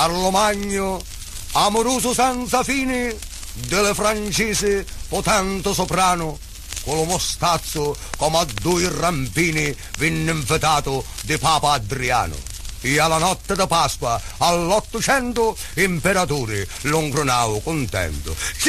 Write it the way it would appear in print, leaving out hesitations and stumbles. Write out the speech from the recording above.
Carlo Magno, amoroso senza fine, delle francesi potente soprano, con lo mostazzo come a due rampini venne invitato di Papa Adriano. E alla notte di Pasqua, all'800, imperatore lo incronavo contento.